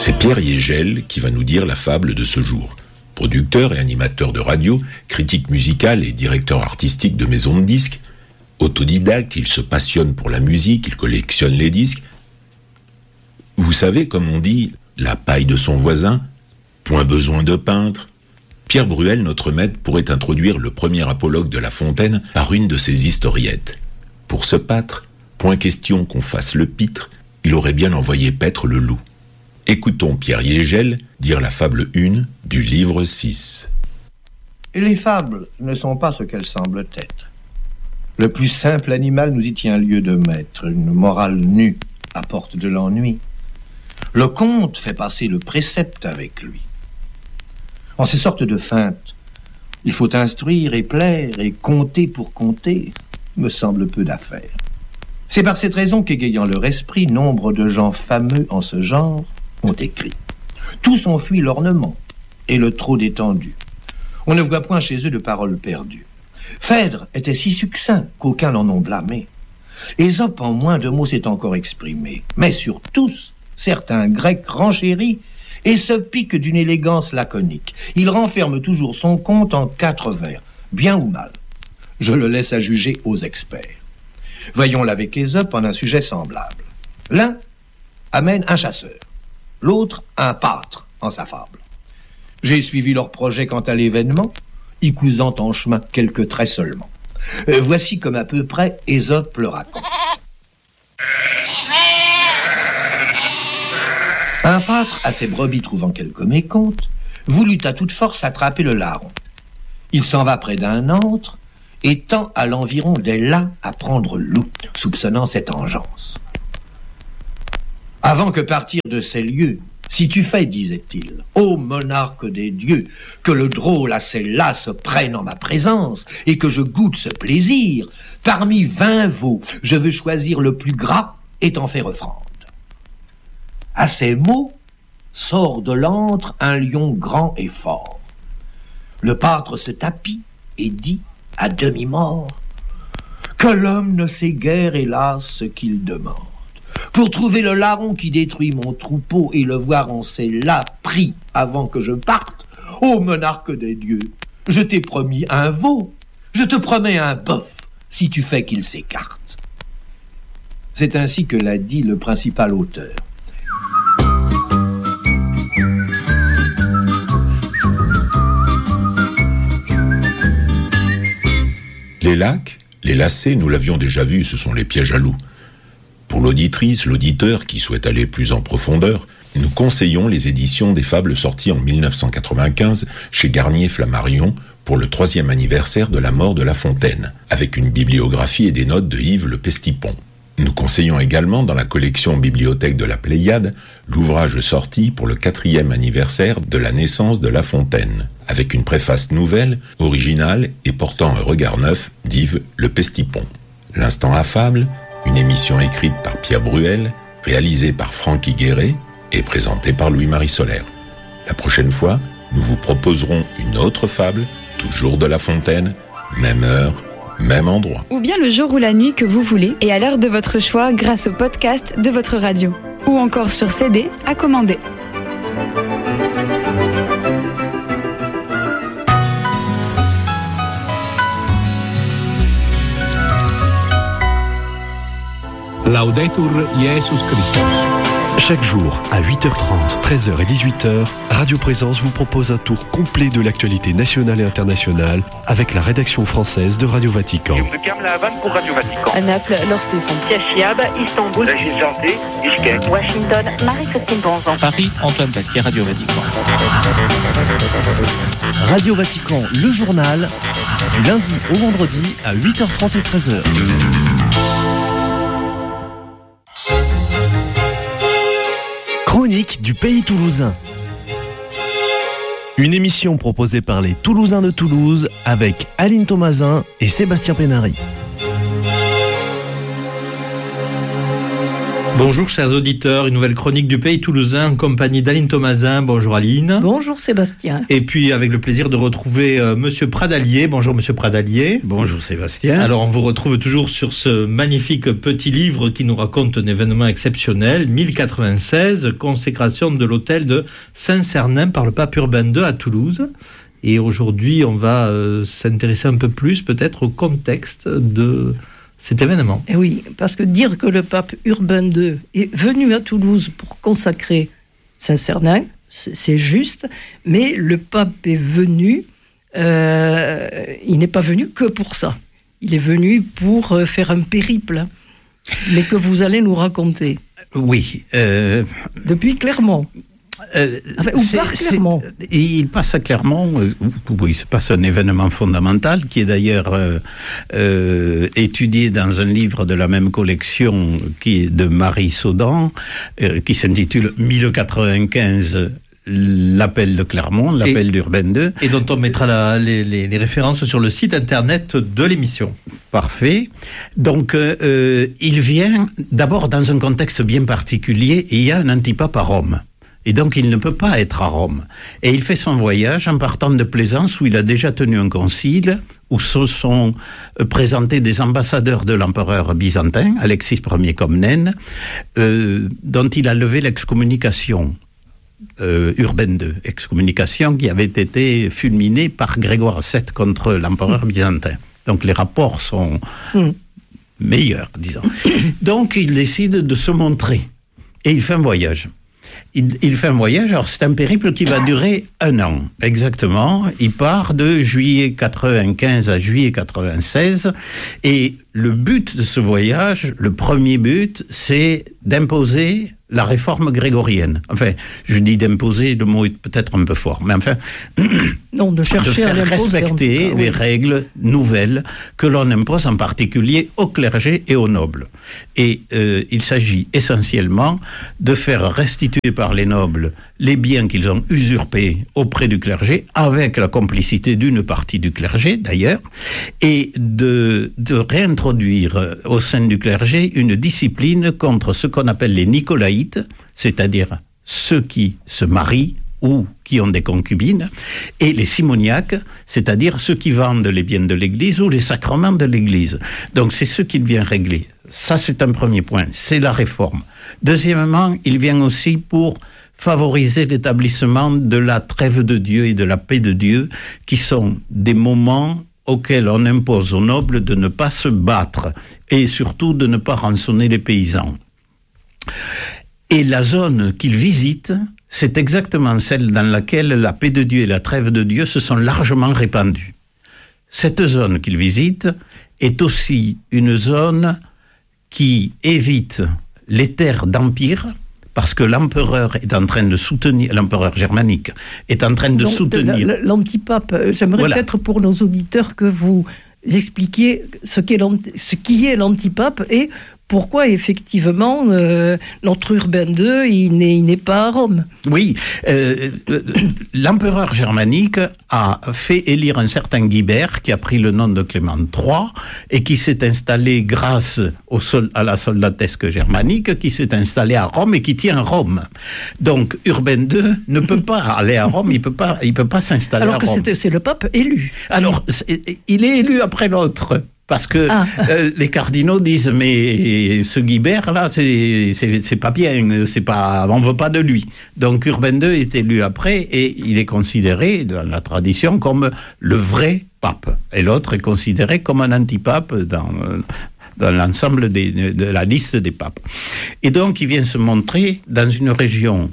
C'est Pierre Yegel qui va nous dire la fable de ce jour. Producteur et animateur de radio, critique musical et directeur artistique de maison de disques, autodidacte, il se passionne pour la musique, il collectionne les disques. Vous savez, comme on dit, la paille de son voisin, point besoin de peintre. Pierre Bruel, notre maître, pourrait introduire le premier apologue de La Fontaine par une de ses historiettes. Pour ce pâtre, point question qu'on fasse le pitre, il aurait bien envoyé paître le loup. Écoutons Pierre Yegel dire la fable 1 du livre 6. Les fables ne sont pas ce qu'elles semblent être. Le plus simple animal nous y tient lieu de maître. Une morale nue apporte de l'ennui. Le conte fait passer le précepte avec lui. En ces sortes de feintes, il faut instruire et plaire, et compter pour compter me semble peu d'affaires. C'est par cette raison qu'égayant leur esprit, nombre de gens fameux en ce genre ont écrit. Tous ont fui l'ornement et le trop détendu. On ne voit point chez eux de paroles perdues. Phèdre était si succinct qu'aucuns l'en ont blâmé. Ésope en moins de mots s'est encore exprimé. Mais sur tous, certains Grecs renchéris et se piquent d'une élégance laconique. Il renferme toujours son conte en 4 vers, bien ou mal. Je le laisse à juger aux experts. Voyons avec Ésope en un sujet semblable. L'un amène un chasseur, l'autre un pâtre en sa fable. J'ai suivi leur projet quant à l'événement, y cousant en chemin quelques traits seulement. Voici comme à peu près Ésope le raconte. Un pâtre, à ses brebis trouvant quelque mécompte, voulut à toute force attraper le larron. Il s'en va près d'un antre et tend à l'environ des là à prendre loup, soupçonnant cette engeance. Avant que partir de ces lieux, si tu fais, disait-il, ô monarque des dieux, que le drôle à ces là se prenne en ma présence et que je goûte ce plaisir, parmi 20 veaux, je veux choisir le plus gras et t'en faire offrande. À ces mots, sort de l'antre un lion grand et fort. Le pâtre se tapit et dit, à demi-mort, que l'homme ne sait guère, hélas, ce qu'il demande. Pour trouver le larron qui détruit mon troupeau et le voir en ces là pris avant que je parte, ô monarque des dieux, je t'ai promis un veau, je te promets un bœuf, si tu fais qu'il s'écarte. C'est ainsi que l'a dit le principal auteur. Les lacs, les lacets, nous l'avions déjà vu, ce sont les pièges à loups. Pour l'auditrice, l'auditeur qui souhaite aller plus en profondeur, nous conseillons les éditions des fables sorties en 1995 chez Garnier-Flammarion pour le 3e anniversaire de la mort de La Fontaine, avec une bibliographie et des notes de Yves Le Pestipon. Nous conseillons également dans la collection Bibliothèque de la Pléiade l'ouvrage sorti pour le 4e anniversaire de la naissance de La Fontaine, avec une préface nouvelle, originale et portant un regard neuf d'Yves Le Pestipon. L'instant affable, une émission écrite par Pierre Bruel, réalisée par Franck Higueret et présentée par Louis-Marie Solaire. La prochaine fois, nous vous proposerons une autre fable, toujours de La Fontaine, même heure, même endroit. Ou bien le jour ou la nuit que vous voulez et à l'heure de votre choix grâce au podcast de votre radio. Ou encore sur CD à commander. Laudetur Jesus Christus. Chaque jour, à 8h30, 13h et 18h, Radio Présence vous propose un tour complet de l'actualité nationale et internationale avec la rédaction française de Radio Vatican. La Havane pour Radio Vatican. À Naples, Laure Stéphane. Cachiab, Istanbul. Régis Santé, Bishkek. Washington, Marie-Christine Bonzan. Paris, Antoine Pasquier, Radio Vatican. Radio Vatican, le journal, du lundi au vendredi à 8h30 et 13h. Chronique du pays toulousain. Une émission proposée par les Toulousains de Toulouse avec Aline Thomasin et Sébastien Pénary. Bonjour chers auditeurs, une nouvelle chronique du Pays Toulousain en compagnie d'Aline Thomasin. Bonjour Aline. Bonjour Sébastien. Et puis avec le plaisir de retrouver Monsieur Pradalier. Bonjour Monsieur Pradalier. Bonjour Sébastien. Alors on vous retrouve toujours sur ce magnifique petit livre qui nous raconte un événement exceptionnel, 1096, consécration de l'hôtel de Saint-Cernin par le pape Urbain II à Toulouse. Et aujourd'hui on va s'intéresser un peu plus peut-être au contexte de cet événement. Et oui, parce que dire que le pape Urbain II est venu à Toulouse pour consacrer Saint-Cernin, c'est juste, mais le pape est venu, il n'est pas venu que pour ça. Il est venu pour faire un périple, mais que vous allez nous raconter. Oui. Depuis Clermont. Par Clermont. Il passe à Clermont, oui, se passe un événement fondamental qui est d'ailleurs étudié dans un livre de la même collection qui est de Marie Saudan, qui s'intitule 1095. L'appel de Clermont, l'appel d'Urbain II. Et dont on mettra les références sur le site internet de l'émission. Parfait. Donc, il vient d'abord dans un contexte bien particulier. Il y a un antipape à Rome. Et donc, il ne peut pas être à Rome. Et il fait son voyage en partant de Plaisance, où il a déjà tenu un concile, où se sont présentés des ambassadeurs de l'empereur byzantin, Alexis Ier Comnène, dont il a levé l'excommunication. Urbain II, excommunication qui avait été fulminée par Grégoire VII contre l'empereur byzantin. Donc, les rapports sont meilleurs, disons. Donc, il décide de se montrer. Et il fait un voyage. Il fait un voyage, alors c'est un périple qui va durer 1 an, exactement. Il part de juillet 95 à juillet 96, et le but de ce voyage, le premier but, c'est d'imposer la réforme grégorienne. Enfin, je dis d'imposer, le mot est peut-être un peu fort, mais enfin, non, de chercher faire respecter les règles nouvelles que l'on impose en particulier au clergé et aux nobles. Et il s'agit essentiellement de faire restituer par les nobles les biens qu'ils ont usurpés auprès du clergé, avec la complicité d'une partie du clergé d'ailleurs, et de réintroduire au sein du clergé une discipline contre ce qu'on appelle les nicolaïtes, c'est-à-dire ceux qui se marient ou qui ont des concubines, et les simoniaques, c'est-à-dire ceux qui vendent les biens de l'Église ou les sacrements de l'Église. Donc c'est ce qu'il vient régler. Ça, c'est un premier point, c'est la réforme. Deuxièmement, il vient aussi pour favoriser l'établissement de la trêve de Dieu et de la paix de Dieu, qui sont des moments auxquels on impose aux nobles de ne pas se battre et surtout de ne pas rançonner les paysans. Et la zone qu'il visite, c'est exactement celle dans laquelle la paix de Dieu et la trêve de Dieu se sont largement répandues. Cette zone qu'il visite est aussi une zone qui évite les terres d'empire, parce que l'empereur est en train de soutenir, l'empereur germanique est en train de soutenir... L'antipape, j'aimerais peut-être pour nos auditeurs que vous expliquiez ce qui est l'antipape et pourquoi effectivement notre Urbain II il n'est pas à Rome. Oui, l'empereur germanique a fait élire un certain Guibert qui a pris le nom de Clément III et qui s'est installé grâce à la soldatesque germanique, qui s'est installé à Rome et qui tient Rome. Donc Urbain II ne peut pas aller à Rome, il peut pas s'installer à Rome. Alors que c'est le pape élu. Alors il est élu après l'autre. Parce que les cardinaux disent mais ce Guibert là c'est pas bien, on veut pas de lui. Donc Urbain II est élu après et il est considéré dans la tradition comme le vrai pape et l'autre est considéré comme un antipape dans l'ensemble de la liste des papes. Et donc il vient se montrer dans une région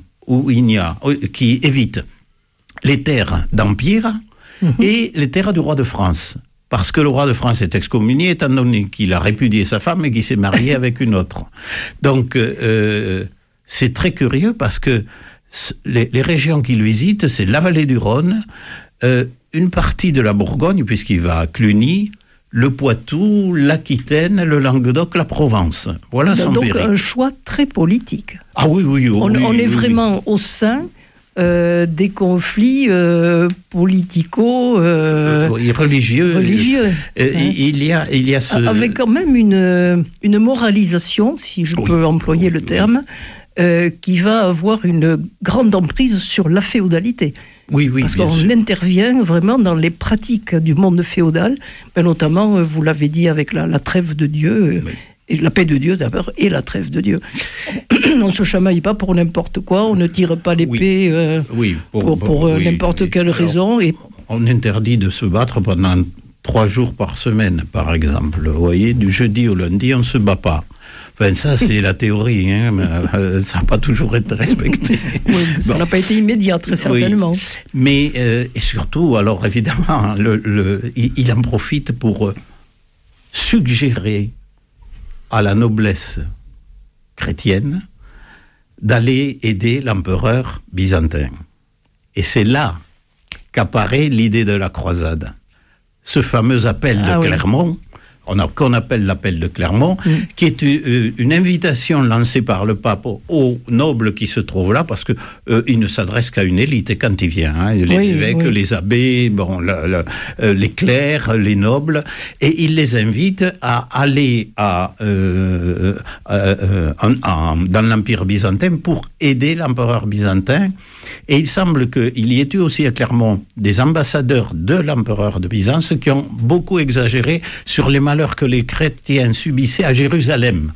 qui évite les terres d'empire et les terres du roi de France. Parce que le roi de France est excommunié, étant donné qu'il a répudié sa femme et qu'il s'est marié avec une autre. Donc, c'est très curieux parce que les régions qu'il visite, c'est la vallée du Rhône, une partie de la Bourgogne, puisqu'il va à Cluny, le Poitou, l'Aquitaine, le Languedoc, la Provence. Voilà son périple. Donc, un choix très politique. Ah oui. On est vraiment au sein des conflits religieux. Il y a avec quand même une moralisation, si je peux employer le terme, qui va avoir une grande emprise sur la féodalité. Oui, parce qu'on intervient vraiment dans les pratiques du monde féodal, notamment, vous l'avez dit, avec la trêve de Dieu, et la paix de Dieu d'abord, et la trêve de Dieu. On ne se chamaille pas pour n'importe quoi, on ne tire pas l'épée pour n'importe quelle raison. Et on interdit de se battre pendant 3 jours par semaine, par exemple. Vous voyez, du jeudi au lundi, on ne se bat pas. Enfin, ça, c'est la théorie, mais ça n'a pas toujours été respecté. Ça n'a pas été immédiat, très certainement. Oui. Mais, et surtout, alors évidemment, il en profite pour suggérer à la noblesse chrétienne d'aller aider l'empereur byzantin. Et c'est là qu'apparaît l'idée de la croisade. Ce fameux appel de Clermont, qu'on appelle l'appel de Clermont, qui est une invitation lancée par le pape aux nobles qui se trouvent là, parce qu'il ne s'adresse qu'à une élite quand il vient. Les évêques, les abbés, les clercs, les nobles, et il les invite à aller dans l'Empire byzantin pour aider l'empereur byzantin. Et il semble qu'il y ait eu aussi à Clermont des ambassadeurs de l'empereur de Byzance qui ont beaucoup exagéré sur les malheurs que les chrétiens subissaient à Jérusalem.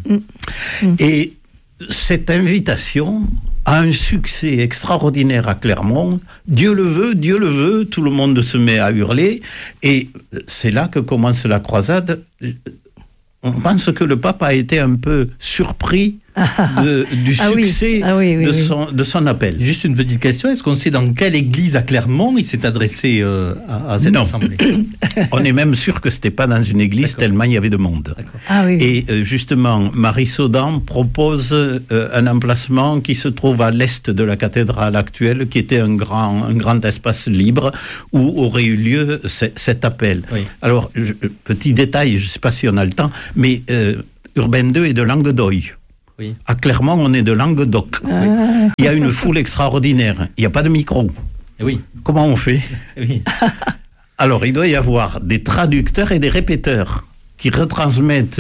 Et cette invitation a un succès extraordinaire à Clermont. Dieu le veut, tout le monde se met à hurler. Et c'est là que commence la croisade. On pense que le pape a été un peu surpris du succès de son appel. Juste une petite question, est-ce qu'on sait dans quelle église à Clermont il s'est adressé à cette assemblée? On est même sûr que ce n'était pas dans une église tellement il y avait de monde. Et justement, Marie Saudan propose un emplacement qui se trouve à l'est de la cathédrale actuelle, qui était un grand espace libre où aurait eu lieu cet appel. Alors, petit détail, je ne sais pas si on a le temps, mais Urbain II est de Languedoc. À Clermont, on est de Languedoc. Il y a une foule extraordinaire. Il n'y a pas de micro. Comment on fait? Alors, il doit y avoir des traducteurs et des répéteurs qui retransmettent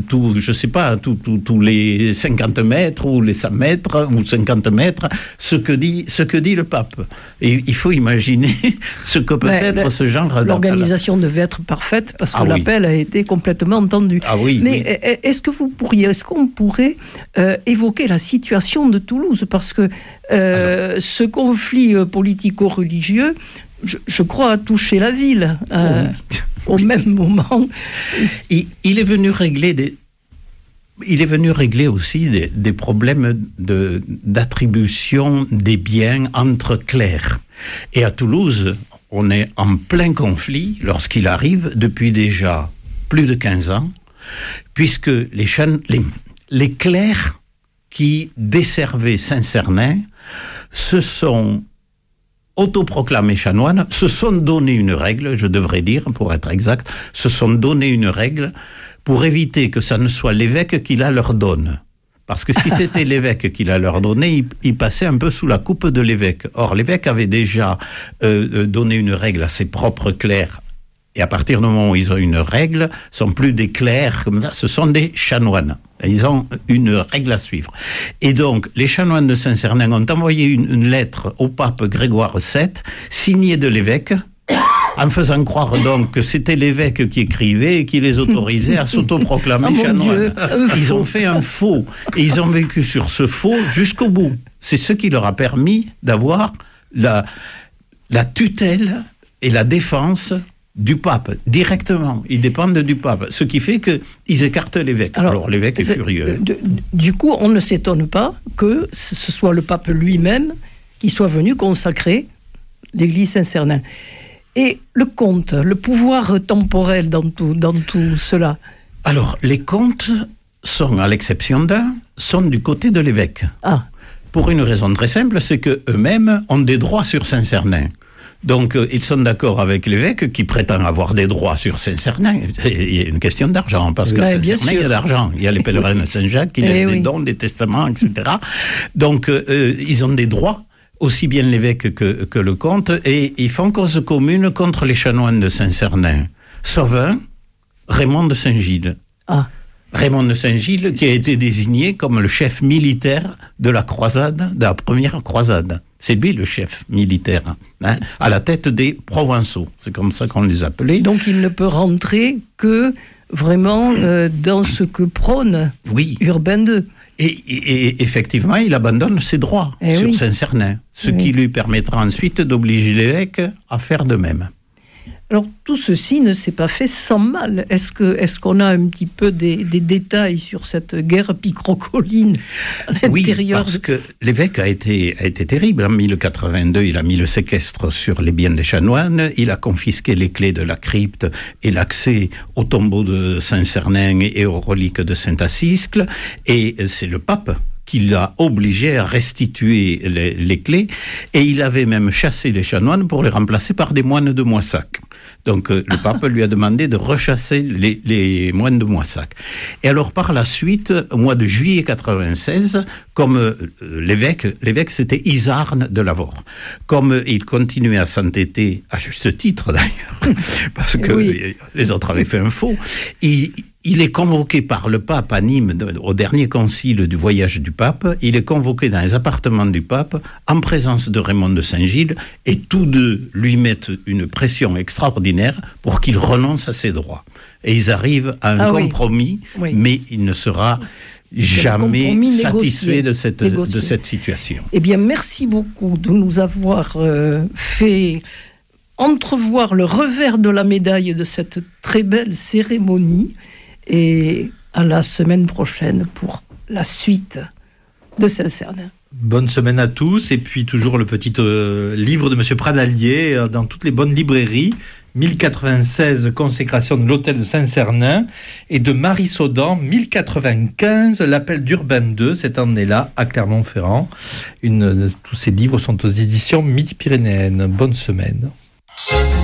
tous les 50 mètres ou les 100 mètres ou 50 mètres ce que dit le pape. Et il faut imaginer ce que peut être ce genre d'appel. L'organisation devait être parfaite parce que l'appel a été complètement entendu. Mais est-ce qu'on pourrait évoquer la situation de Toulouse? Parce que ce conflit politico-religieux, je crois, a touché la ville au même moment. Il est venu régler aussi des problèmes d'attribution des biens entre clercs. Et à Toulouse, on est en plein conflit lorsqu'il arrive depuis déjà plus de 15 ans, puisque les clercs qui desservaient Saint-Cernin se sont autoproclamés chanoines, se sont donné une règle, je devrais dire, pour être exact, se sont donné une règle pour éviter que ça ne soit l'évêque qui la leur donne. Parce que si c'était l'évêque qui la leur donnait, il passait un peu sous la coupe de l'évêque. Or, l'évêque avait déjà donné une règle à ses propres clercs. Et à partir du moment où ils ont une règle, ce ne sont plus des clercs comme ça, ce sont des chanoines. Ils ont une règle à suivre. Et donc, les chanoines de Saint-Cernin ont envoyé une lettre au pape Grégoire VII, signée de l'évêque, en faisant croire donc que c'était l'évêque qui écrivait et qui les autorisait à s'autoproclamer chanoines. Ils ont fait un faux. Et ils ont vécu sur ce faux jusqu'au bout. C'est ce qui leur a permis d'avoir la tutelle et la défense du pape, directement. Ils dépendent du pape. Ce qui fait qu'ils écartent l'évêque. Alors l'évêque est furieux. Du coup, on ne s'étonne pas que ce soit le pape lui-même qui soit venu consacrer l'église Saint-Cernin. Et le comte, le pouvoir temporel dans tout cela? Alors, les comtes sont, à l'exception d'un, sont du côté de l'évêque. Pour une raison très simple, c'est qu'eux-mêmes ont des droits sur Saint-Cernin. Donc, ils sont d'accord avec l'évêque qui prétend avoir des droits sur Saint-Cernin. Il y a une question d'argent, parce que Saint-Cernin, il y a d'argent. Il y a les pèlerins de Saint-Jacques qui laissent des dons, des testaments, etc. Donc, ils ont des droits, aussi bien l'évêque que le comte, et ils font cause commune contre les chanoines de Saint-Cernin. Sauf un, Raymond de Saint-Gilles. Ah. Raymond de Saint-Gilles qui a été désigné comme le chef militaire de la croisade, de la première croisade. C'est lui le chef militaire, à la tête des Provençaux. C'est comme ça qu'on les appelait. Donc il ne peut rentrer que vraiment dans ce que prône Urbain II. Et effectivement, il abandonne ses droits sur Saint-Cernin, ce qui lui permettra ensuite d'obliger l'évêque à faire de même. Alors, tout ceci ne s'est pas fait sans mal. Est-ce qu'on a un petit peu des détails sur cette guerre picrocoline à l'intérieur? Oui, parce que l'évêque a été terrible. En 1082, il a mis le séquestre sur les biens des chanoines, il a confisqué les clés de la crypte et l'accès au tombeau de Saint-Cernin et aux reliques de Saint-Assiscle, et c'est le pape qui l'a obligé à restituer les clés, et il avait même chassé les chanoines pour les remplacer par des moines de Moissac. Donc le pape lui a demandé de rechasser les moines de Moissac. Et alors par la suite, au mois de juillet 96, comme l'évêque c'était Isarne de Lavore, comme il continuait à s'entêter, à juste titre d'ailleurs, parce que les autres avaient fait un faux, il est convoqué par le pape à Nîmes au dernier concile du voyage du pape. Il est convoqué dans les appartements du pape en présence de Raymond de Saint-Gilles, et tous deux lui mettent une pression extraordinaire pour qu'il renonce à ses droits. Et ils arrivent à un compromis, mais il ne sera jamais satisfait de cette situation. Eh bien, merci beaucoup de nous avoir fait entrevoir le revers de la médaille de cette très belle cérémonie. Et à la semaine prochaine pour la suite de Saint-Cernin. Bonne semaine à tous, et puis toujours le petit livre de Monsieur Pradalier dans toutes les bonnes librairies, 1096, consécration de l'hôtel de Saint-Cernin, et de Marie Saudan, 1095, l'appel d'Urbain II, cette année-là, à Clermont-Ferrand. Tous ces livres sont aux éditions Midi-Pyrénéennes. Bonne semaine.